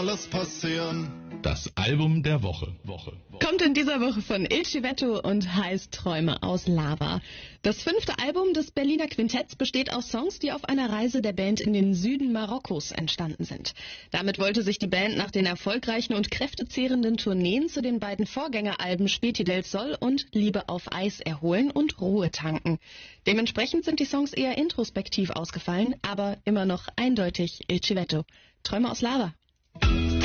alles passieren. Das Album der Woche. Kommt in dieser Woche von Il Civetto und heißt Träume aus Lava. Das 5. Album des Berliner Quintetts besteht aus Songs, die auf einer Reise der Band in den Süden Marokkos entstanden sind. Damit wollte sich die Band nach den erfolgreichen und kräftezehrenden Tourneen zu den beiden Vorgängeralben Späti del Sol und Liebe auf Eis erholen und Ruhe tanken. Dementsprechend sind die Songs eher introspektiv ausgefallen, aber immer noch eindeutig Il Civetto. Träume aus Lava.